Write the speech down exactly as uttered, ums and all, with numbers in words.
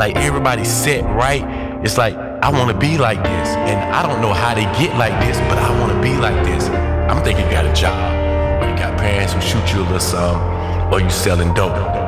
like everybody's set right. It's like, I want to be like this, and I don't know how they get like this, but I want to be like this. I'm thinking you got a job, or you got parents who shoot you a little something, or you selling dope.